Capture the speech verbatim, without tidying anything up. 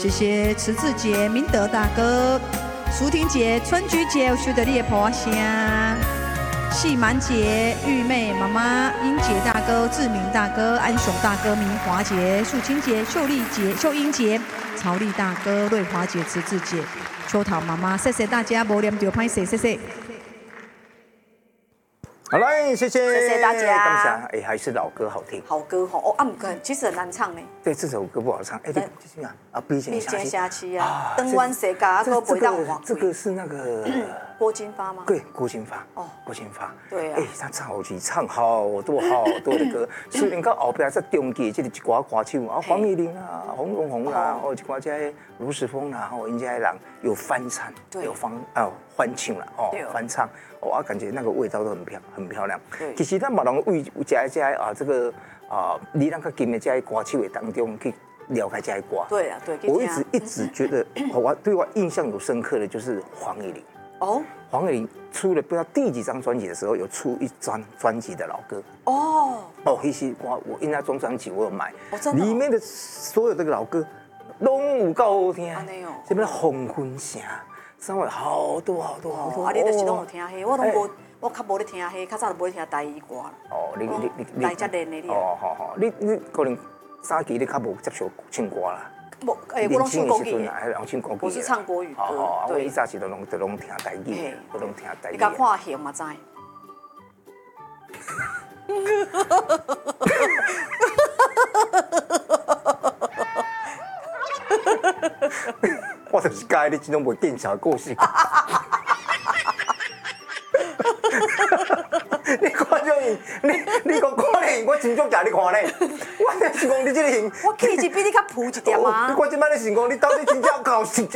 谢谢池志杰、明德大哥、苏婷姐、春菊姐，我觉得你的婆声。细满姐、玉妹妈妈、英杰大哥、志明大哥、安雄大哥、明华姐、素清姐、秀丽姐、秀英姐、曹丽大哥、瑞华姐、池志姐、秋桃妈妈，谢谢大家，无念就拍谢，谢谢。 好来，谢谢， 谢谢大家。 感谢，哎，还是老歌好听。 好歌吼，哦，啊，不过其实很难唱呢。 对，这首歌不好唱。哎，对，就是啊，啊，毕竟下期下期啊，灯弯谁嘎都不会让我。 这个是那个郭金发吗？ 对，郭金发。 哦， 郭金发。 对啊。 哎，他超级唱好多好多的歌，虽然到后边在中间这个一寡歌手啊，黄义玲啊、洪荣宏啊，哦，一寡这卢时丰啊，哦，人家人有翻唱，有翻啊翻唱了哦，翻唱。我感觉那个味道都很漂很漂亮。其实咱马龙为加加啊这个啊，你那个金的这些歌手的当中去了解这些歌。 对啊，对。 我一直一直觉得，我对我印象有深刻的就是黄义玲。哦。黄义玲出了不知道第几张专辑的时候，有出一张专辑的老歌。哦。哦，那些歌我印象中专辑我有买，里面的所有这个老歌，拢有够好听。什么黄昏声。上位好多好多好多， 啊！你就是拢有听迄，我拢无，我较无咧听迄，较早就无咧听台语歌。 哦，你你你你来遮练的你。 哦，好好，你你可能早期你较无接受唱歌啦。 无，诶，我拢唱国语。 唱国语。 我是唱国语歌。 哦，我以早时都拢都拢听台语，都拢听台语。 你甲看戏嘛知？ 我就是介你这种袂见笑故事。你看这型，你你讲看咧，我真足惊你看咧。我就是讲你这个型， 我气质比你较浮一点啊。 我即摆咧想讲，你到底真正搞是？